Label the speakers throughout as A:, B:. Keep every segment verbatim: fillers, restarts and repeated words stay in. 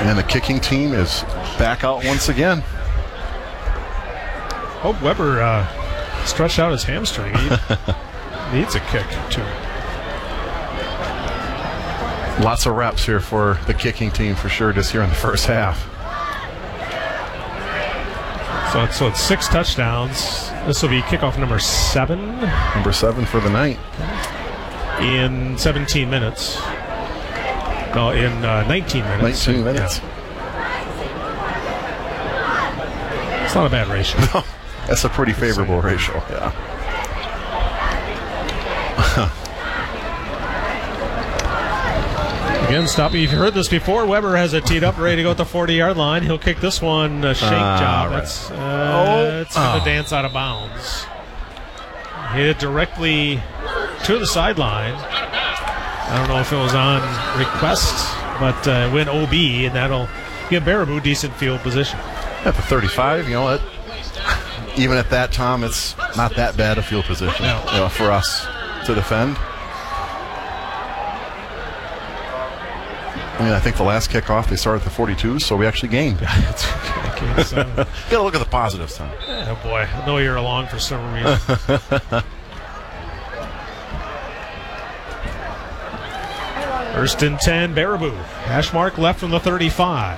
A: And the kicking team is back out once again.
B: Hope Weber uh, stretched out his hamstring. He needs a kick, too.
A: Lots of reps here for the kicking team for sure, just here in the first half.
B: So it's, so it's six touchdowns. This will be kickoff number seven.
A: Number seven for the night.
B: In seventeen minutes. No, in uh, nineteen minutes.
A: nineteen minutes.
B: Yeah. It's not a bad ratio.
A: No, that's a pretty favorable ratio, yeah.
B: Again, stop me. You've heard this before. Weber has it teed up, ready to go at the forty-yard line. He'll kick this one, a shank
A: uh,
B: job.
A: Right.
B: That's uh,
A: oh.
B: it's going to
A: oh.
B: dance out of bounds. Hit it directly to the sideline. I don't know if it was on request, but uh, went O B, and that'll give Baraboo decent field position.
A: At the thirty-five, you know what? Even at that, Tom, it's not that bad a field position
B: no.
A: you know, for us to defend. I mean, I think the last kickoff they started at the forty-two, so we actually gained.
B: Okay, so.
A: Got to look at the positives, Tom.
B: Oh boy, I know you're along for some reason. First and ten, Baraboo. Hash mark left from the thirty-five.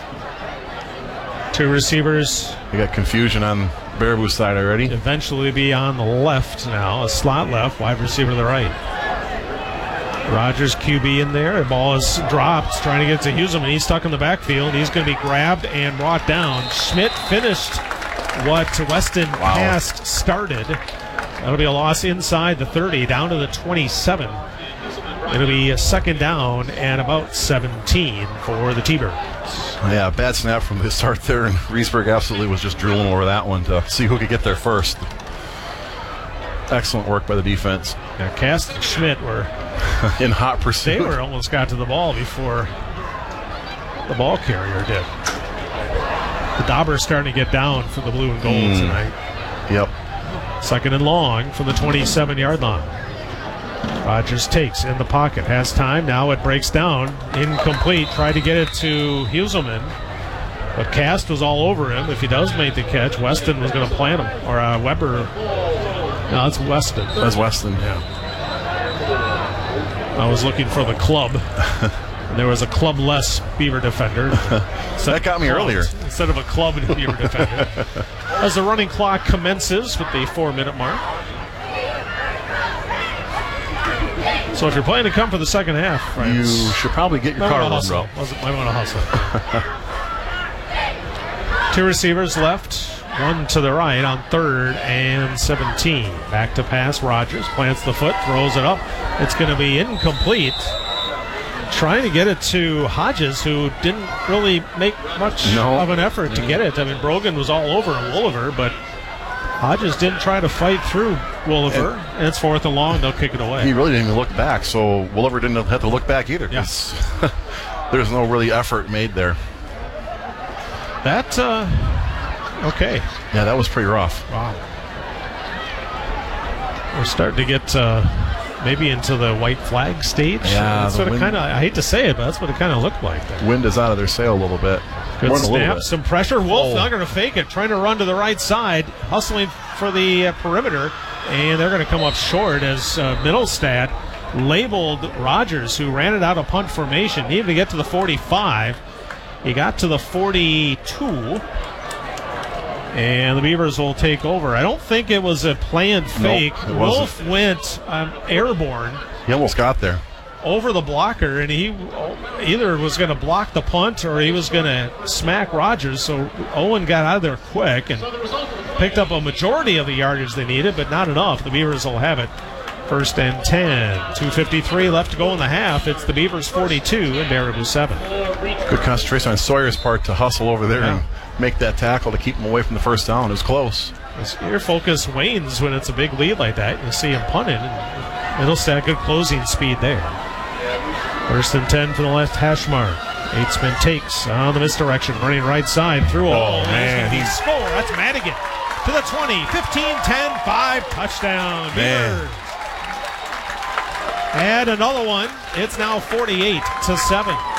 B: Two receivers.
A: We got confusion on Baraboo's side already.
B: Eventually be on the left now. A slot left, wide receiver to the right. Rogers Q B in there. The ball is dropped, trying to get to Husum, and he's stuck in the backfield. He's going to be grabbed and brought down. Schmidt finished what Weston
A: wow.
B: passed started. That'll be a loss inside the thirty, down to the twenty-seven. It'll be a second down and about seventeen for the T-Birds.
A: Yeah, bad snap from the start there, and Riesberg absolutely was just drilling over that one to see who could get there first. Excellent work by the defense.
B: Yeah, Cast and Schmidt were
A: in hot pursuit.
B: They were almost got to the ball before the ball carrier did. The Daubers starting to get down for the blue and gold mm. tonight.
A: Yep.
B: Second and long from the twenty-seven-yard line. Rogers takes in the pocket, has time. Now it breaks down. Incomplete. Tried to get it to Huselman, but Cast was all over him. If he does make the catch, Weston was going to plant him. Or uh, Weber. No, it's Weston.
A: That's Weston.
B: Yeah. I was looking for the club. And there was a club-less Beaver defender.
A: So that got me
B: clubbed,
A: earlier.
B: Instead of a club Beaver defender. As the running clock commences with the four-minute mark. So if you're planning to come for the second half, friends,
A: you should probably get your car run, bro.
B: Might want to hustle. Two receivers left, one to the right on third and seventeen. Back to pass, Rogers plants the foot, throws it up. It's going to be incomplete. Trying to get it to Hodges, who didn't really make much
A: no.
B: of an effort to get it. I mean, Brogan was all over Wolliver, but Hodges didn't try to fight through Wolliver, and, and it's fourth and long. They'll kick it away.
A: He really didn't even look back, so Wolliver didn't have to look back either.
B: Yes,
A: there's no really effort made there.
B: That uh, okay.
A: Yeah, that was pretty rough.
B: Wow. We're starting to get uh, maybe into the white flag stage.
A: Yeah,
B: that's what it kind of. I hate to say it, but that's what it kind of looked like. There.
A: Wind is out of their sail a little bit.
B: Good
A: More
B: snap, some pressure. Wolf
A: oh.
B: not going to fake it, trying to run to the right side, hustling for the uh, perimeter, and they're going to come up short as uh, Middlestad labeled Rogers, who ran it out of punt formation. Needed to get to the forty-five. He got to the forty-two, and the Beavers will take over. I don't think it was a planned fake.
A: Nope,
B: Wolf went um, airborne.
A: He almost got there.
B: Over the blocker, and he either was going to block the punt or he was going to smack Rogers. So Owen got out of there quick and picked up a majority of the yardage they needed, but not enough. The Beavers will have it. First and ten. two fifty-three left to go in the half. It's the Beavers forty-two and Baraboo seven.
A: Good concentration on Sawyer's part to hustle over there
B: yeah.
A: and make that tackle to keep him away from the first down. It was close.
B: Your focus wanes when it's a big lead like that. You see him punting, and Middlestad good closing speed there. First and ten for the left hash mark. Eightsman takes on the misdirection, running right side through.
A: Oh, oh man,
B: he's score. That's Madigan to the twenty, fifteen, ten, five, touchdown.
A: Man.
B: And another one. It's now forty-eight to seven.